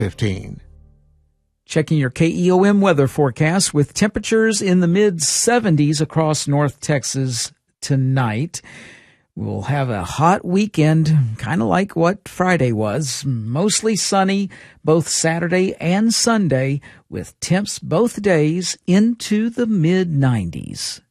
15. Checking your KEOM weather forecast with temperatures in the mid-70s across North Texas tonight. We'll have a hot weekend, kind of like what Friday was. Mostly sunny both Saturday and Sunday with temps both days into the mid-90s.